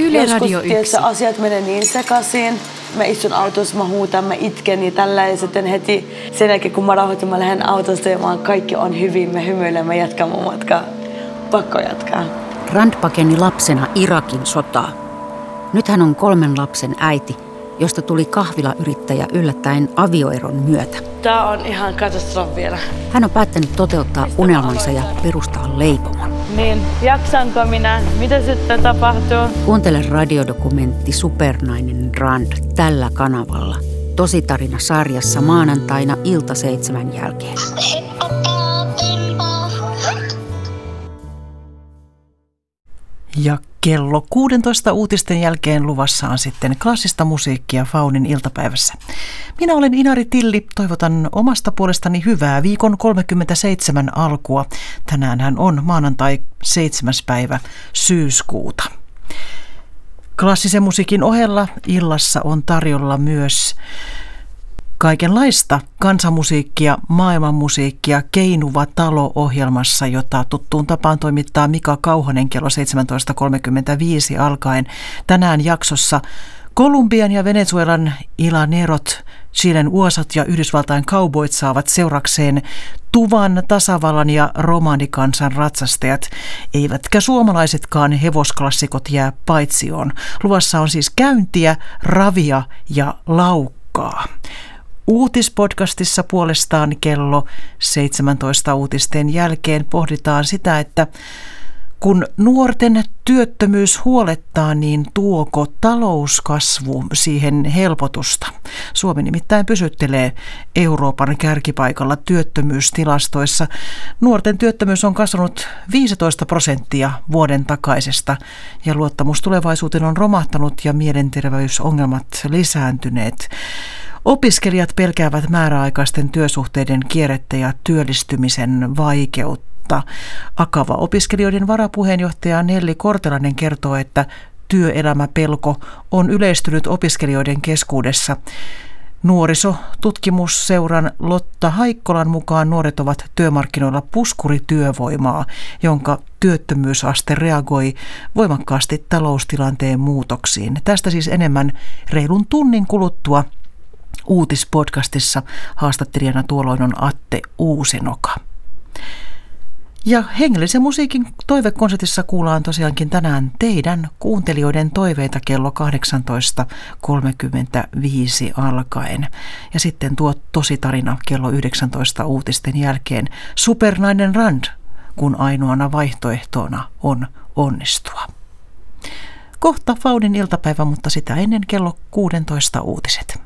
Yle Radio 1. Joskus asiat menee niin sekaisin. Mä istun autossa, mä huutan, mä itken niin tällä ja sitten heti sen jälkeen kun mä rauhoitun, mä lähden autosta ja kaikki on hyvin, mä hymyilen, mä jatkan mun matkaa. Pakko jatkaa. Rand pakeni lapsena Irakin sotaa. Nyt hän on 3 lapsen äiti, josta tuli kahvilayrittäjä yllättäen avioeron myötä. Tää on ihan katastrofi vielä. Hän on päättänyt toteuttaa unelmansa ja perustaa leipomon. Niin, jaksanko minä? Mitä sitten tapahtuu? Kuuntele radiodokumentti Supernainen Rand tällä kanavalla. Tositarina-sarjassa maanantaina 7 jälkeen. Ja kello 16 uutisten jälkeen luvassa on sitten klassista musiikkia Faunin iltapäivässä. Minä olen Inari Tilli, toivotan omasta puolestani hyvää viikon 37 alkua. Tänäänhän on maanantai 7. päivä syyskuuta. Klassisen musiikin ohella illassa on tarjolla myös kaikenlaista kansanmusiikkia, maailmanmusiikkia Keinuva talo-ohjelmassa, jota tuttuun tapaan toimittaa Mika Kauhanen kello 17.35 alkaen. Tänään jaksossa Kolumbian ja Venezuelan ilanerot, Chilen uosat ja Yhdysvaltain cowboyt saavat seurakseen Tuvan, tasavallan ja romanikansan ratsastajat. Eivätkä suomalaisetkaan hevosklassikot jää paitsioon. Luvassa on siis käyntiä, ravia ja laukkaa. Uutispodcastissa puolestaan kello 17 uutisten jälkeen pohditaan sitä, että kun nuorten työttömyys huolettaa, niin tuoko talouskasvu siihen helpotusta? Suomi nimittäin pysyttelee Euroopan kärkipaikalla työttömyystilastoissa. Nuorten työttömyys on kasvanut 15% vuoden takaisesta ja luottamus tulevaisuuteen on romahtanut ja mielenterveysongelmat lisääntyneet. Opiskelijat pelkäävät määräaikaisten työsuhteiden kierrettä ja työllistymisen vaikeutta. Akava-opiskelijoiden varapuheenjohtaja Nelli Kortelainen kertoo, että työelämäpelko on yleistynyt opiskelijoiden keskuudessa. Nuorisotutkimusseuran Lotta Haikkolan mukaan nuoret ovat työmarkkinoilla puskurityövoimaa, jonka työttömyysaste reagoi voimakkaasti taloustilanteen muutoksiin. Tästä siis enemmän reilun tunnin kuluttua. Uutispodcastissa haastattelijana tuolloin on Atte Uusinoka. Ja hengellisen musiikin toivekonsertissa kuullaan tosiaankin tänään teidän kuuntelijoiden toiveita kello 18.35 alkaen. Ja sitten tuo tositarina kello 19 uutisten jälkeen. Supernainen Rand, kun ainoana vaihtoehtona on onnistua. Kohta Faunin iltapäivä, mutta sitä ennen kello 16 uutiset.